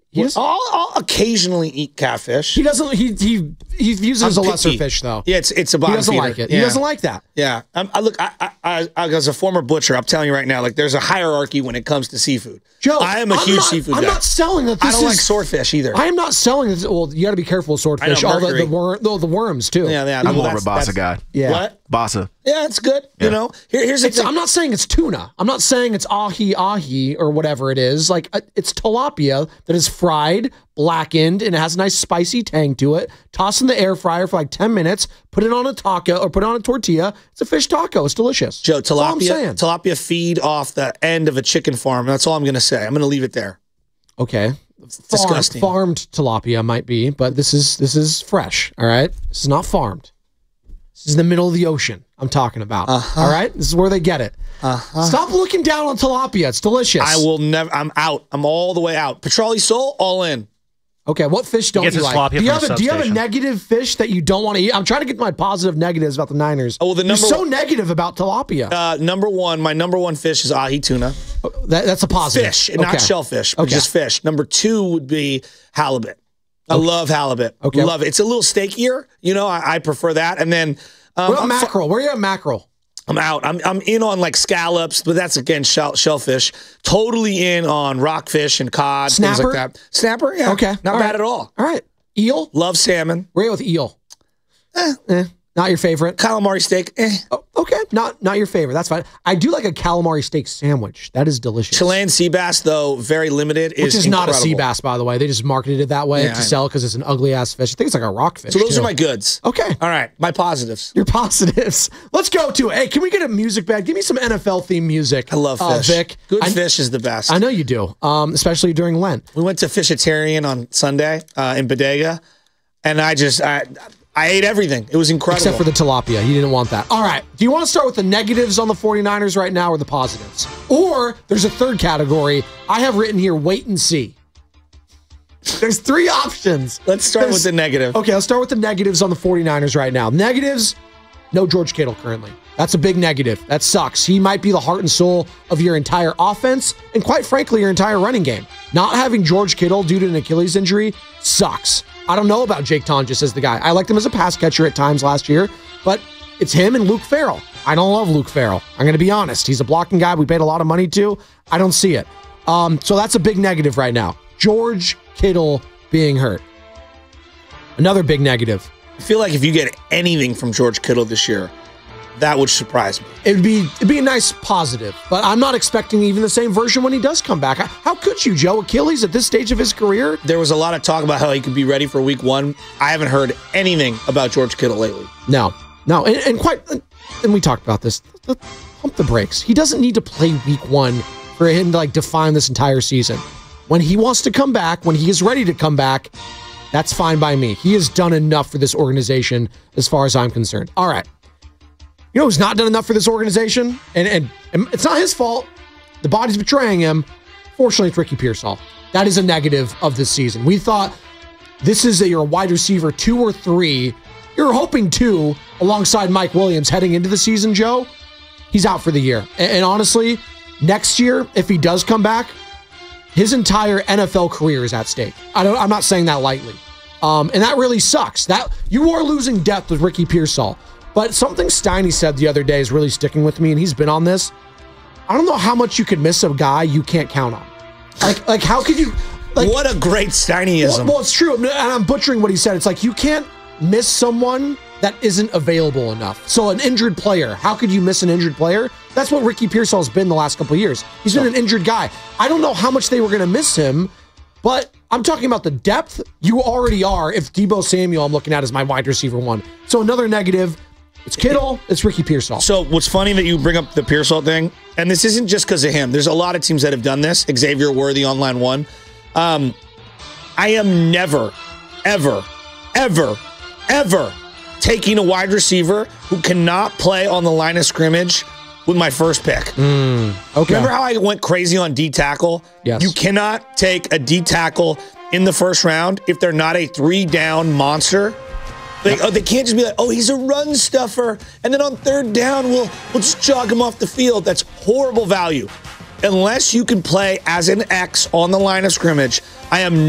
I'll occasionally eat catfish. He doesn't. He views it as a lesser fish, though. Yeah, it's a bottom He doesn't feeder. like it. Yeah. He doesn't like that. Yeah. I as a former butcher, I'm telling you right now, like there's a hierarchy when it comes to seafood. Joe, I am a huge seafood guy. I'm not selling that. I don't like swordfish either. I am not selling this. Well, you got to be careful with swordfish. I know, All the worms too. Yeah. I'm more of a Bassa guy. Yeah. What? Bassa. Yeah, it's good. Yeah. You know, here's the thing. I'm not saying it's tuna. I'm not saying it's ahi or whatever it is. Like it's tilapia that is fried, blackened, and it has a nice spicy tang to it. Toss in the air fryer for like 10 minutes. Put it on a taco or put it on a tortilla. It's a fish taco. It's delicious. Joe, That's all I'm saying. tilapia feed off the end of a chicken farm. That's all I'm going to say. I'm going to leave it there. Okay. Disgusting. Farmed tilapia might be, but this is fresh. All right. This is not farmed. This is in the middle of the ocean. I'm talking about. All right. This is where they get it. Stop looking down on tilapia. It's delicious. I will never. I'm out. I'm all the way out. Petroli sole, all in. Okay, what fish don't Gets you his like? tilapia Do you from have the a substation. negative fish that you don't want to eat? I'm trying to get my positive negatives about the Niners. Oh, well, You're so negative about tilapia. My number one fish is ahi tuna. That's a positive. Fish, not shellfish, but Okay. just fish. Number two would be halibut. I love halibut. Okay. Love it. It's a little steakier. You know, I prefer that. And then What about mackerel? Where are you at mackerel? I'm out. I'm in on like scallops, but that's again shellfish. Totally in on rockfish and cod, things Snapper? like that. Snapper, yeah. Okay. Not All bad right. at all. All right. Eel? Love salmon. Where are you with eel? Not your favorite? Calamari steak, Oh, okay. Not your favorite. That's fine. I do like a calamari steak sandwich. That is delicious. Chilean sea bass, though, very limited. Which is not a sea incredible. bass, by the way. They just marketed it that way Yeah, to I sell because it's an ugly ass fish. I think it's like a rockfish. So those too. are my goods. Okay. All right, my positives. Your positives. Let's go to it. Hey, can we get a music bed? Give me some NFL themed music. I love fish. Vic. Good fish is the best. I know you do, especially during Lent. We went to Fishitarian on Sunday in Bodega, and I ate everything. It was incredible. Except for the tilapia. You didn't want that. All right. Do you want to start with the negatives on the 49ers right now or the positives? Or there's a third category. I have written here, wait and see. There's three options. Let's start with the negative. Okay, let's start with the negatives on the 49ers right now. Negatives, no George Kittle currently. That's a big negative. That sucks. He might be the heart and soul of your entire offense and, quite frankly, your entire running game. Not having George Kittle due to an Achilles injury sucks. I don't know about Jake Tonjes as the guy. I liked him as a pass catcher at times last year, but it's him and Luke Farrell. I don't love Luke Farrell. I'm going to be honest. He's a blocking guy we paid a lot of money to. I don't see it. So that's a big negative right now. George Kittle being hurt. Another big negative. I feel like if you get anything from George Kittle this year, that would surprise me. It'd be a nice positive, but I'm not expecting even the same version when he does come back. How could you, Joe? Achilles at this stage of his career? There was a lot of talk about how he could be ready for week one. I haven't heard anything about George Kittle lately. No, and we talked about this. Pump the brakes. He doesn't need to play week one for him to like define this entire season. When he wants to come back, when he is ready to come back, that's fine by me. He has done enough for this organization as far as I'm concerned. All right. You know who's not done enough for this organization? And it's not his fault. The body's betraying him. Fortunately, it's Ricky Pearsall. That is a negative of this season. We thought this is you're a wide receiver 2 or 3. You're hoping 2 alongside Mike Williams heading into the season, Joe. He's out for the year. And honestly, next year, if he does come back, his entire NFL career is at stake. I'm not saying that lightly. And that really sucks. That you are losing depth with Ricky Pearsall. But something Steiny said the other day is really sticking with me, and he's been on this. I don't know how much you could miss a guy you can't count on. Like how could you? Like, what a great Steinyism. Well, it's true, and I'm butchering what he said. It's like you can't miss someone that isn't available enough. So an injured player, how could you miss an injured player? That's what Ricky Pearsall's been the last couple of years. He's been an injured guy. I don't know how much they were going to miss him, but I'm talking about the depth you already are. If Deebo Samuel I'm looking at as my wide receiver 1. So another negative. It's Kittle, it's Ricky Pearsall. So what's funny that you bring up the Pearsall thing, and this isn't just because of him. There's a lot of teams that have done this. Xavier Worthy on line 1. I am never, ever, ever, ever taking a wide receiver who cannot play on the line of scrimmage with my first pick. Okay. Remember how I went crazy on D tackle? Yes. You cannot take a D tackle in the first round if they're not a 3-down monster. They can't just be like, oh, he's a run stuffer, and then on 3rd down, we'll just jog him off the field. That's horrible value. Unless you can play as an X on the line of scrimmage, I am